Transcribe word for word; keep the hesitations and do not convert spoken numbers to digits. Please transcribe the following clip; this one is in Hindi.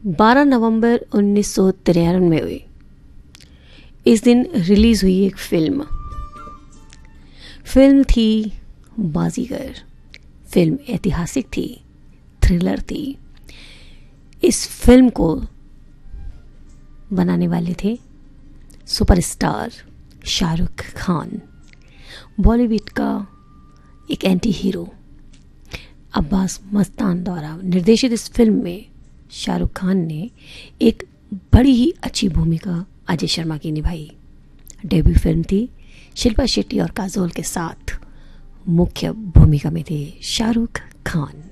बारह नवंबर उन्नीस सौ तिरानवे में हुई। इस दिन रिलीज़ हुई एक फिल्म फिल्म थी बाजीगर। फिल्म ऐतिहासिक थी, थ्रिलर थी। इस फिल्म को बनाने वाले थे सुपरस्टार शाहरुख खान, बॉलीवुड का एक एंटी हीरो। अब्बास मस्तान द्वारा निर्देशित इस फिल्म में शाहरुख खान ने एक बड़ी ही अच्छी भूमिका अजय शर्मा की निभाई। डेब्यू फिल्म थी। शिल्पा शेट्टी और काजोल के साथ मुख्य भूमिका में थे शाहरुख खान।